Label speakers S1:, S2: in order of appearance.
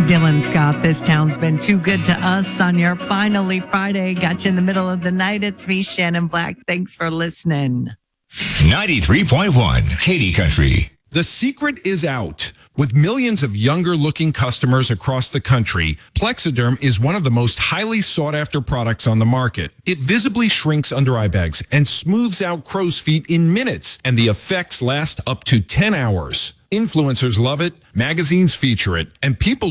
S1: Dylan Scott, this town's been too good to us on your Finally Friday. Got you in the middle of the night. It's me, Shannon Black. Thanks for listening.
S2: 93.1 Katy Country.
S3: The secret is out. With millions of younger-looking customers across the country, Plexiderm is one of the most highly sought-after products on the market. It visibly shrinks under-eye bags and smooths out crow's feet in minutes, and the effects last up to 10 hours. Influencers love it, magazines feature it, and people